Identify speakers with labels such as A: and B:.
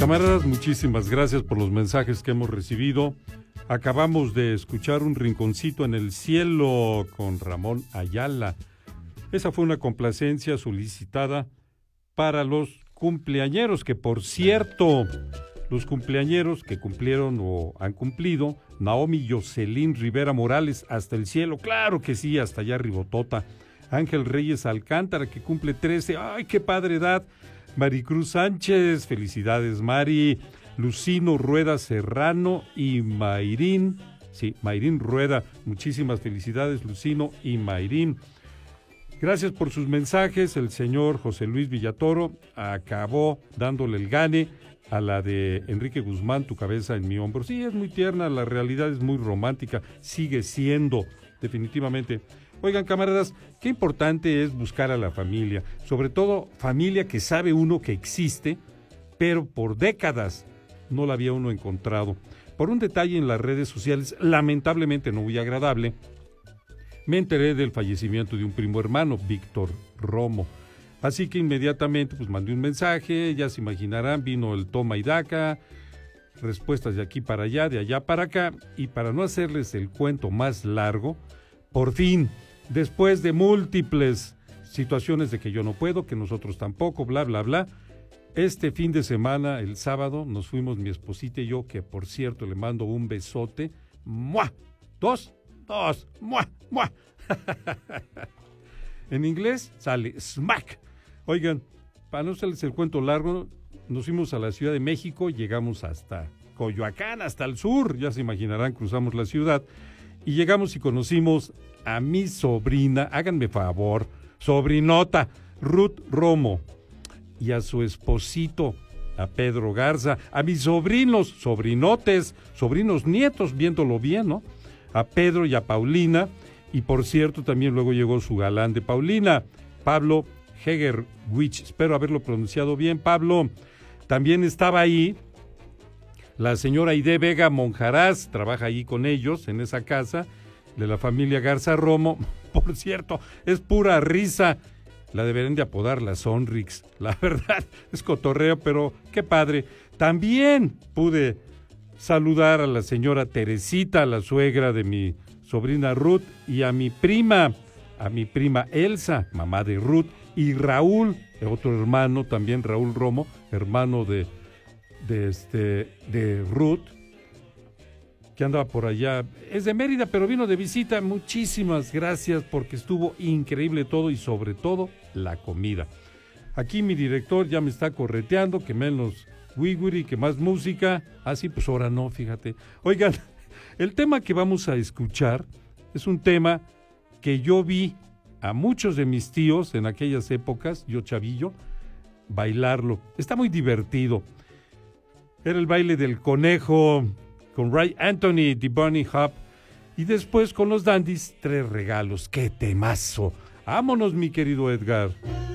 A: Camaradas, muchísimas gracias por los mensajes que hemos recibido. Acabamos de escuchar Un Rinconcito en el Cielo con Ramón Ayala. Esa fue una complacencia solicitada para los cumpleañeros, que por cierto, los cumpleañeros que cumplieron o han cumplido, Naomi Jocelyn Rivera Morales, hasta el cielo, claro que sí, hasta allá Ribotota. Ángel Reyes Alcántara, que cumple 13, ¡ay, qué padre edad! Maricruz Sánchez, felicidades Mari. Lucino Rueda Serrano y Mayrín, sí, Mayrín Rueda, muchísimas felicidades Lucino y Mayrín. Gracias por sus mensajes. El señor José Luis Villatoro acabó dándole el gane a la de Enrique Guzmán, Tu cabeza en mi hombro. Sí, es muy tierna, la realidad es muy romántica, sigue siendo, definitivamente. Oigan, camaradas, qué importante es buscar a la familia, sobre todo familia que sabe uno que existe, pero por décadas no la había uno encontrado. Por un detalle en las redes sociales, lamentablemente no muy agradable, me enteré del fallecimiento de un primo hermano, Víctor Romo. Así que inmediatamente pues mandé un mensaje, ya se imaginarán, vino el toma y daca, respuestas de aquí para allá, de allá para acá, y para no hacerles el cuento más largo, por fin, después de múltiples situaciones de que yo no puedo, que nosotros tampoco, bla, bla, bla, este fin de semana, el sábado, nos fuimos mi esposita y yo, que por cierto le mando un besote, ¡mua! Dos, ¡mua! ¡Mua! En inglés sale smack. Oigan, para no hacerles el cuento largo, nos fuimos a la Ciudad de México, llegamos hasta Coyoacán, hasta el sur, ya se imaginarán, cruzamos la ciudad, y llegamos y conocimos a mi sobrina, háganme favor, sobrinota, Ruth Romo, y a su esposito, a Pedro Garza, a mis sobrinos, sobrinotes, sobrinos nietos, viéndolo bien, ¿no? A Pedro y a Paulina, y por cierto también luego llegó su galán de Paulina, Pablo Hegerwich, espero haberlo pronunciado bien, Pablo. También estaba ahí la señora Aide Vega Monjaraz, trabaja ahí con ellos, en esa casa, de la familia Garza Romo, por cierto, es pura risa. La deberían de apodar la Sonrix, la verdad, es cotorreo, pero qué padre. También pude saludar a la señora Teresita, la suegra de mi sobrina Ruth, y a mi prima Elsa, mamá de Ruth, y Raúl, otro hermano, también Raúl Romo, hermano de Ruth, que andaba por allá, es de Mérida, pero vino de visita. Muchísimas gracias porque estuvo increíble todo y sobre todo la comida. Aquí mi director ya me está correteando, que menos wiguri, que más música. Sí, pues ahora no, fíjate. Oigan, el tema que vamos a escuchar es un tema que yo vi a muchos de mis tíos en aquellas épocas, yo chavillo, bailarlo. Está muy divertido. Era el baile del conejo con Ray Anthony, The Bunny Hop, y después con los Dandies, Tres Regalos. ¡Qué temazo! ¡Vámonos, mi querido Edgar!